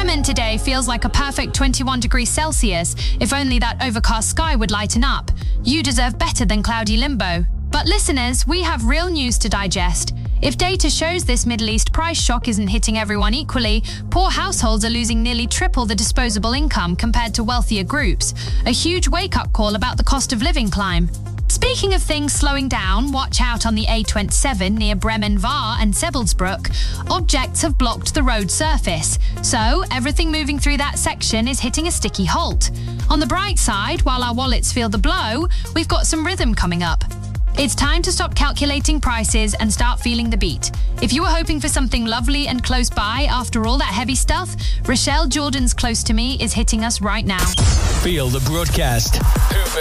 Bremen today feels like a perfect 21 degrees Celsius, if only that overcast sky would lighten up. You deserve better than cloudy limbo. But listeners, we have real news to digest. If data shows this Middle East price shock isn't hitting everyone equally, poor households are losing nearly triple the disposable income compared to wealthier groups. A huge wake-up call about the cost of living climb. Speaking of things slowing down, watch out on the A27 near Bremen Var and Sebelsbruck. Objects have blocked the road surface, so everything moving through that section is hitting a sticky halt. On the bright side, while our wallets feel the blow, we've got some rhythm coming up. It's time to stop calculating prices and start feeling the beat. If you were hoping for something lovely and close by after all that heavy stuff, Rochelle Jordan's Close to Me is hitting us right now. Feel the broadcast.